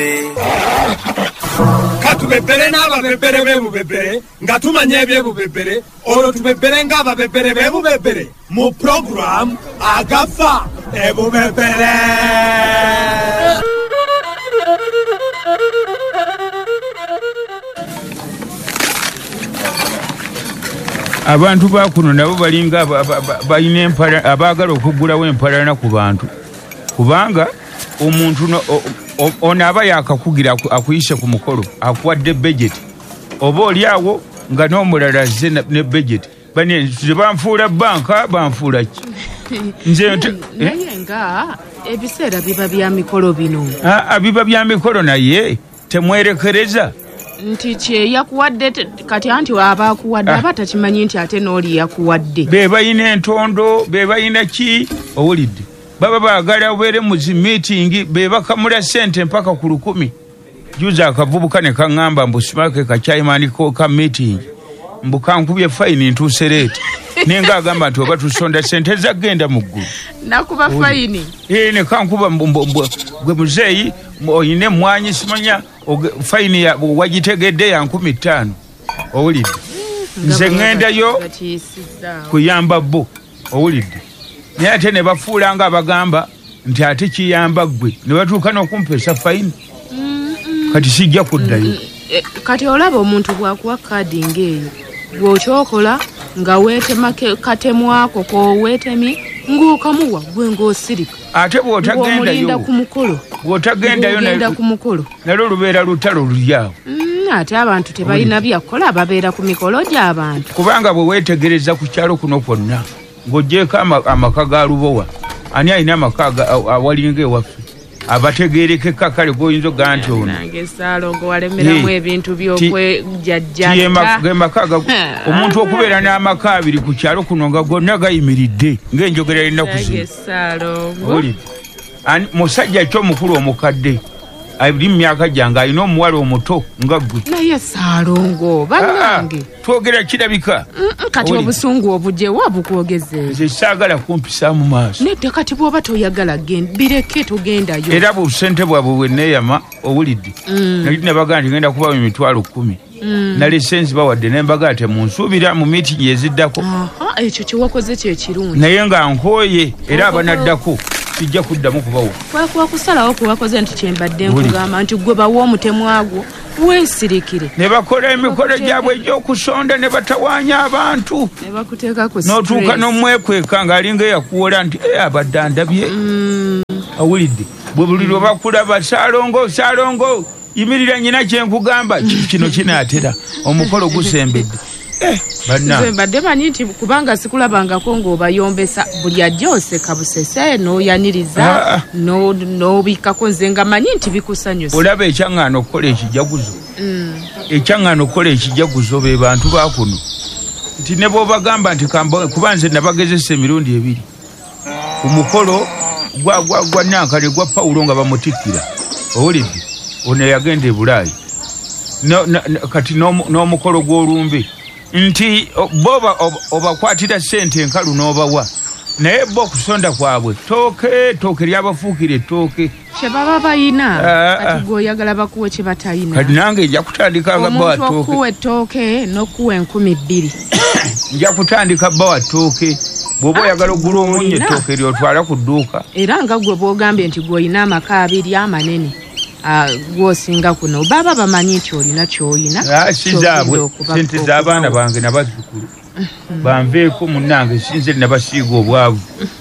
Katubebere n'ababebere b'ebubebere nga tumanya ebyebubebere olwo tubebere ng'ababebere b'ebubebere mu program Agafa Ebubebere. Abantu bakuno nabo balinga balina empala abaagala okuggulawo empalana ku bantu kubanga omuntu ono aba yakakugira akuyise ku mukolo akuwadde budget oba oliawo nga n'omulala azze ne budget bane banfuula banka banfuula ki nze naye nga ebiseera biba bya mikolo bino biba bya mikolo naye temwerekereza nti kye yakuwadde kati anti aba akuwadde aba takimanyi nti ate n'oli yakuwadde be bayina entondo be bayina ki owulidde baba baagala ubeere mu zi meeting be bakamula sente mpaka ku 10 juza akavubuka ne kaŋŋamba mbu simake kachaimaniko ka meeting mbu kankubye fine ntuuse leeti nenga agamba nti oba tusonda sente zagenda mu ggulu nakuba fine ne kankuba gwe muzeeyi oyine mwanyi simanya fine ya wagitegedde ya 15 owulidde nze ŋŋendayo kuyamba bo owulidde naye ate ne bafuulanga abagamba nti ate kiyamba ggwe ne batuuka n'okumpesa fayini kati sijja kuddayo kati olaba omuntu bw'akuwa kaadi ng'eyo bw'okyokola nga weetema katemu ako koweetemye ng'okamuwa gwe ng'osirika ate bw'omulinda ku mukolo bw'otagenda ku mukolo nalwo lubeera lutalo lulyawo ate abantu tebalina byakola babeera ku mikolo gy'abantu kubanga bwe weetegereza ku kyalo kuno kwonna ng'oggyeko amaka ga lubowa ani alina amaka awalinga ewaffe abategeerekeka kale goyinza ogaa nti ono nange Ssaalongo walemeramu ebintu by'okwejjajjata omuntu okubeera n'amaka abiri ku kyalo kuno nga gonna gayimiridde ng'enjogera y'ennaku zino musajja ki omukulu omukadde ali mu myaka gyange alina omuwala omuto nga ggwe naye Ssaalongo bannange twogera kirabika kati obusungu obugyewa bukwogeze nze saagala kumpisa mu maaso nedda kati bw'oba toyagala bireke tugendayo era busente bwabwe bwe neeyama owulidde nali ne bagaa nti ngenda kubawa 10,000 na lisensi bawadde ne mbagaa temunsuubira mu miitingi eziddako ekyo kyewakoze kyekirungi naye nga nkooye era abanaddako sijja kuddamu kubawo kwakusalawo kubakoze nti kyembadde nkugamba nti gwe bawa omutemu agwo weesirikire ne bakola emikolo gyabwe egy'okusonda ne batawaanya abantu ne bakuteeka ku n'otuuka n'omwekweka ng'alinga eyakuwola nti abadde andabye awulidde bwe buli lwe bakulaba Ssaalongo yimirira nyina kyenkugamba kino kinaatera omukolo gusembedde nze mbadde manyi nti kubanga sikulabangako ng'obayombesa buli ajja oseka busese n'oyaniriza n'obikkako nze nga manyi nti bikusanyusa olaba ekyaŋŋaana okukola ekijaguzo ekyaŋŋaana okukola ekijaguzo be bantu bakuno nti ne bw'obagamba nti kuba nze nabagezesa emirundi 2 ku mukolo gwa Nankane gwa Pawulo nga bamutikkira owulidde ono yagenda e Bulaayi kati n'omukolo gw'olumbe nti boba obakwatira sente enkalu n'obawa naye bo okusonda kwabwe tooke lyabafuukira ettooke kye baba bayina kati gweoyagala bakuwe kye batayina kati nange nja kutandika nga bawa ttooke omuntu okuwa ettooke n'okuwa 2,000 nja kutandika bawa ttooke bw'oba oyagala ogula omunye ettooke lyotwala ku dduuka era nga gwe bw'ogambye nti gw'olina amaka 2 amanene gwosinga kuno baba bamanyi nti olina kyolina sizaabwe sente z'abaana bange nabazzukulu banveeko munnange sinze nabasiiga obwavu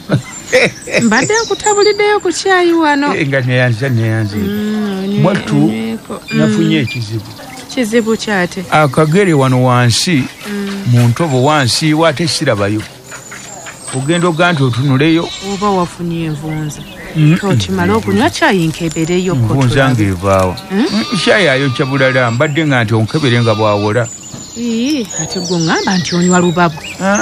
mbadde nkutabuliddeyo ku kyayi wano nga neyanza mwattu nafunye kizibu kyate akagere wano wansi mu ntobo wansi waate sirabayo ogenda oga nti otunuleyo oba wafunye envunza okimala okunywa kyayi nkebereyo envunza ng'evaawa kyayi ayokya bulala mbadde nga nti onkebere nga bwawola ate gwe ŋŋamba nti onywa lubabu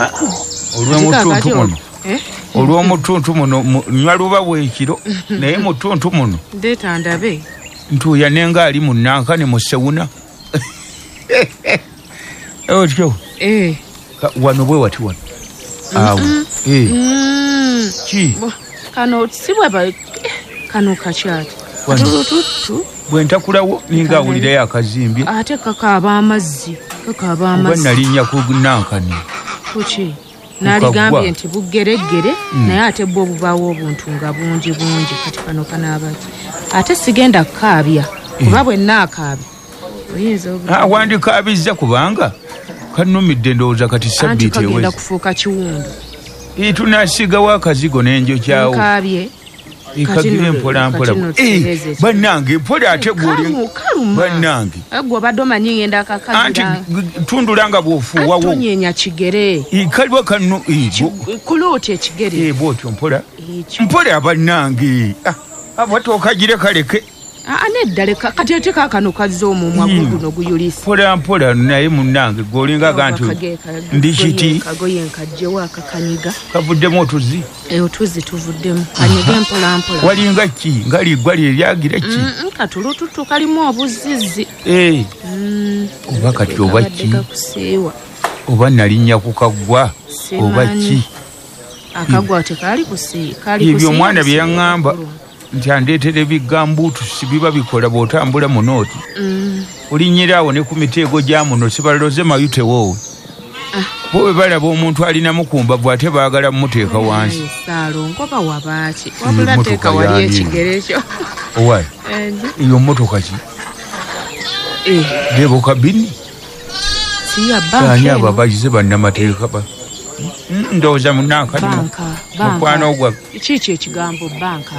olw'omutuntu muno nywa lubabu ekiro naye mutuntu muno ndeeta ndabe ntuuya nenga ali mu Nankane mu Sewuna otyo wano bwe wati wano awo ki kano sibwaba kano kakyati tututu bwe ntakulawo ninga awulirayo akazimbye ate kakaaba amazzi oba nalinnya ku nankani kuki naligambye nti bugeregere naye ate bwo obubaawo obuntu nga bungi kati kano kanaabaki ate sigenda kukaabya kuba bwe naakaabya oyinza wandikaabizza kubanga kannumidde ndowooza kati sabbiiti kagenda kufuuka kiwundu tunasigawo akazigo n'enjo kyawo nkaabye ikagire mpolampola bannange mpola ate bannange gwe obadde omanyi ngenda kakazira anti tundulanga bw'ofuuwawo tonyenya kigere kaliwa kano kuluuti ekigere bwotyo mpola bannange abatokagire kaleke nedda kati ate kakano kazza omumwa guno guyulisa mpolampola naye munnange gwolinga ganti ndi kiti kagoye nkajjewo akakanyiga kavuddemu otuzi otuzi tuvuddemu kanyiga empolampola walinga ki nga liggwa lyeryagira ki katulututu kalimu obuzizi oba kati oba ki oba nalinnya ku kaggwa oba ki akagwa tekali kusiika ebyo omwana bye yaŋŋamba nti andeetera ebigambuutu sibiba bikola bw'otambula mu nooti olinyiraawo ne ku miteego gya muno sibaloze mayute woowe bo bwe balaba omuntu alinamu ku mbavu ate baagala mumuteeka wansi saalongoba wabaaki wabula teeka wali ekigere ekyo owaye eyo mmotoka ki debo kabini ani abo abagize bannamateeka ndowooza munankalimu mukwano gwa kiki ekigambo banka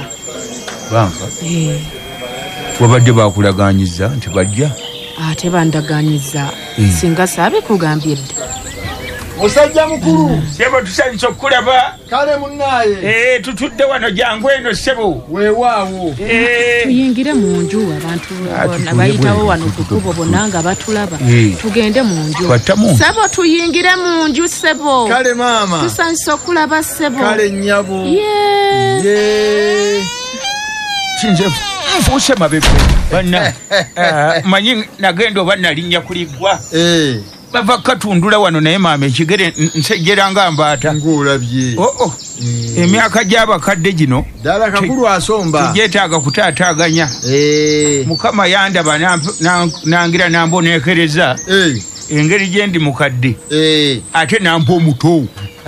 wabadde bakulaganyiza nti bajja ate bandaganyiza singa saabe kugambye dda musajja mukulu sebo tusanyusa okukulaba kale munnaye tutudde wano jangu eno sebo weewaawo tuyingire mu nju abantu bayitawo wano ku kkubo bonna nga batulaba tugende mu nju sebo tuyingire mu nju sebo kale maama tusanyusa okulaba sebo kale nnyabo kinze nfuuse mabebe banna manyi nagenda oba nalinnya kuliggwa bava katundula wano naye maama ekigere nsejjera nga mbaata ng'olabye emyaka gy'abakadde gino ddala kakulu asomba tugyetaaga kutaataaganya mukama yandaba nangira namboneekereza engeri gye ndi mukadde ate nampa omuto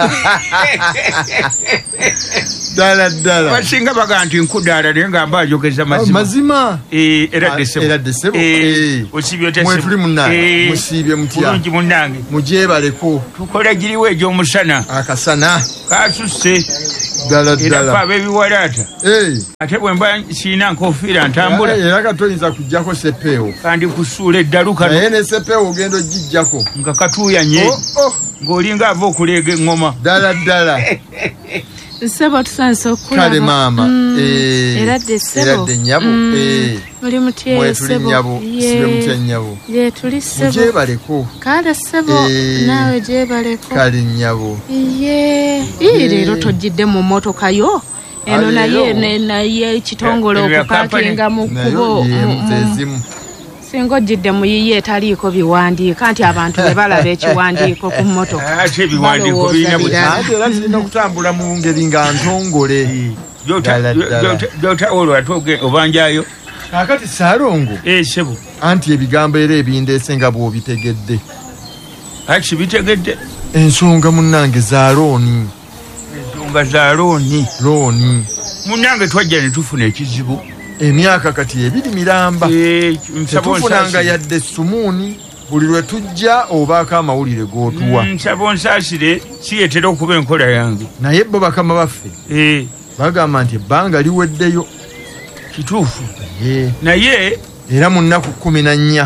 ddala basinga baga nti nkudaala naye nga mba ajogeza mazima era ddesebo mwetuli munange musiibye mutya bulungi munnange mugyebaleko tukola giriwo egy'omusana akasana kasusse ddala era abebiwalaata ate bwe mba siina nkofiira ntambula era katoyinza kujjako sepeewo kandi kusuula eddalu kano naye ne sepeewo ogenda ogijjako nga katuuyanye ng'olinga ava okuleega eŋŋoma ddala sebo tusanze okulaba kale maama era dde nnyabo muli mutye mwetuli nnyabo sibe mutya nnyabo tuli sebo mugyebaleko kale sebo naawe gyebaleko kale nnyabo leero tojjidde mu mmotoka yo eno naye ekitongole okupakinga mu kkubo singa ojjidde mu yiye etaliiko biwandiika nti abantu be balaba ekiwandiiko ku mmotoka ate ebiwandiiko birina ate era zirina okutambula mu ngeri nga ntongole olwo ate obanjayo kakati Saalongo sebo anti ebigambo era ebindeese nga bw'obitegedde aki bitegedde ensonga munnange za looni looni munnange twajja ne tufuna ekizibu emyaka kati ebiri miramba tetufunanga yadde sumuuni buli lwe tujja obaako amawulire g'otuwa nsaba onsaasire siyetera okuba enkola yange naye bo bakama baffe bagamba nti ebbanga liweddeyo kituufu naye era mu nnaku 14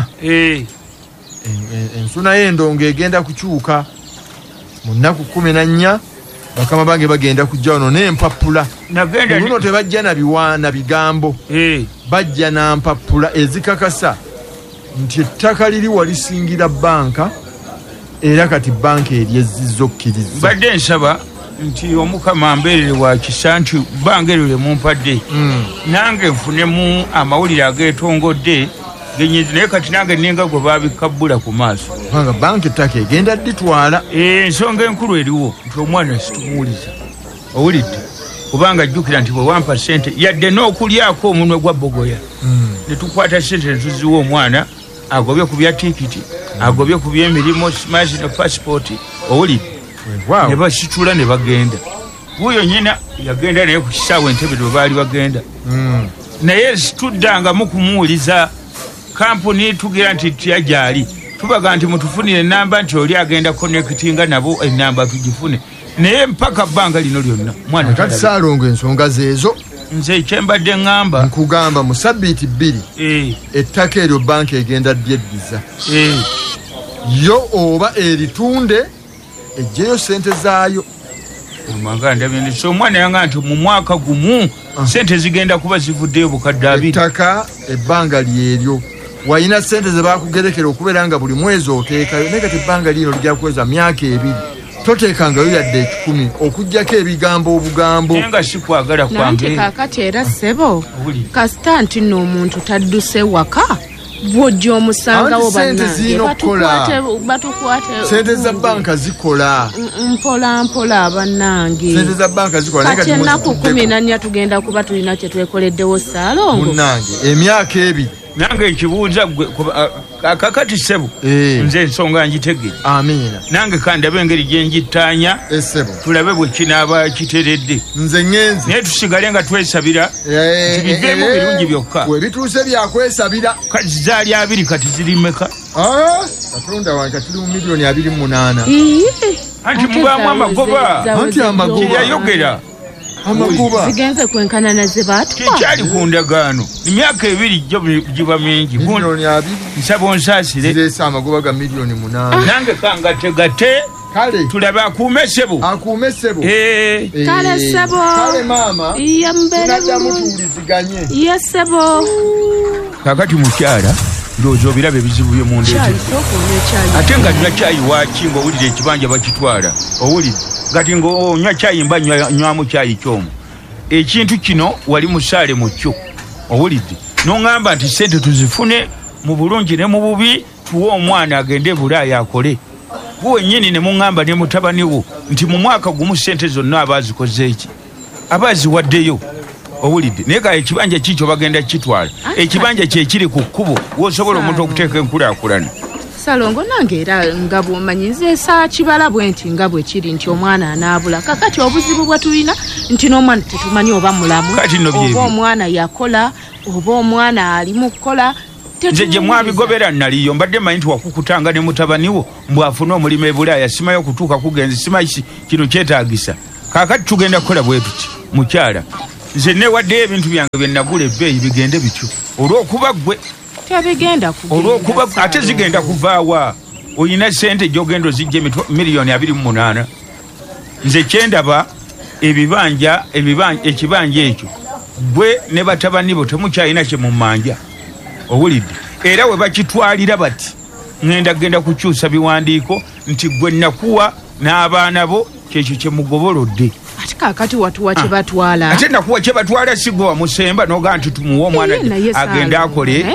ensuna y'endongo egenda kukyuka mu nnaku 14 bakama bange bagenda kujja wano n'empapula luno tebajja na bigambo bajja na mpapula ezikakasa nti ettaka liri walisingira banka era kati banka eryezizza okkiriza badde nsaba nti omukama mbeerere wa kisa nti bangerere mumpadde nange nfunemu amawulire ageetongodde genyizi naye kati nange ninga gwe babikabbula ku maaso kubanga banka ettaka egenda dditwala ensonga enkulu eriwo nti omwana situmuwuliza owulidde kubanga jjukira nti bwe wampa ssente yadde n'okulyako omunwe gwa bogoya ne tukwata ssente ne tuziwa omwana agobye ku bya tikiti agobye ku by'emirimu simazi ne pasipoti owulidde ne basitula ne bagenda wuyo nyina yagenda naye ku kisaawe Entebbe bwe baali bagenda naye tuddangamu kumuwuliza kampuni tugira nti tyajali tubaga nti mutufunire enamba nti oli agenda connectinga nabo enamba tugifune naye mpaka bbanga lino lyonna mwana kati Saalongo ensonga zeezo nze ekyembadde ŋŋamba nkugamba mu sabbiiti 2 ettaka eryo banka egenda lyeddiza yo oba eritunde ejjeyo sente zaayo amanga ndabye so omwana yanga nti mu mwaka gumu sente zigenda kuba zivuddeyo bukadde 2 ettaka ebbanga lyeryo wayina sente ze bakugerekera okubeera nga buli mwezi oteekayo naye kati ebbanga lino lijja kuweza myaka 2 toteekangayo yadde 10 okuggyako ebigambo obugambo nga sikwagala kwange nanti kaakati era ssebo kasita nti nno omuntu tadduse waka bw'ojja omusangawo bannange batukwate sente za banka zikola mpola mpola bannange sente za banka zikola kati ennaku 14 tugenda kuba tulina kye twekoleddewo Saalongo munnange emyaka 2 nange ekibuuza kakati ssebo nze ensonga ngitegere amiina nange kandabe engeri gye ngittaanya tulabe bwe kinaaba kiteredde nze ŋŋenze naye tusigale nga twesabira nti biveemu birungi byokka webituuse byakwesabira kati zaali 2 kati ziri mmeka katonda wange kati tuli mu miliyoni 28 anti mubaamu amagoba anti amagoba yayogera amagoba zigenze kwenkana na ze baatwa kikyali ku ndagaano emyaka 2 gyo giba mingi miliyoni 2 nsaba onsaasire zireese amagoba ga miliyoni 8 nange kangategate kale tulabe akuume ssebo akuume ssebo kale ssebo kale maama tunaddamu tuwuliziganye ye ssebo kakati mukyala ndowooza obiraba ebizibu bye mu ndeeta ate nga nywa cyayi waaki ng'owulira ekibanja bakitwala owulira gati ng'onywa cyayi mba nywamu cyayi kyomu ekintu kino wali musaale mu kyo owulidde n'oŋŋamba nti sente tuzifune mu bulungi ne mu bubi tuwe omwana agende Bulaaya akole buwe nnyini ne muŋŋamba ne mutabani wo nti mu mwaka gumu sente zonna abaazikoze eki abaaziwaddeyo owulidde naye kale ekibanja kikyo bagenda kitwala ekibanja kyekiri ku kkubo wosobola omuntu okuteeka enkulaakulana Saalongo nange era nga bw'omanyize saa kibala bwe nti nga bwe kiri nti omwana anaabula kakati obuzibu bwe tulina nti n'omwana tetumanyi oba mulamu oba omwana yakola oba omwana ali mu kukola nze gye mwabigobera naliyo mbadde manyi nti wakukutanga ne mutabani wo mbwafuna omulimu e Bulaaya simayo okutuuka kugenze simayi kino kyetaagisa kakati tugenda kukola bwe tuti mukyala nze newaddeyo ebintu byange bye nagula ebbeeyi bigende bityo olw'okuba ggwe tebigenda olw'okuba ate zigenda kuvaawa olina sente gy'ogenda ozijja miliyoni 28 nze kyendaba ekibanja ekyo gwe ne batabani bo temukyalina kye mu manja owulidde era we bakitwalira bati ŋŋenda genda kukyusa biwandiiko nti gwe nakuwa n'abaana bo kyekyo kye mugobolodde ate kakati watuwa kye batwala ate nakuwa kye batwala si gwe wamusemba n'ogaa nti tumuwa omwana agende akole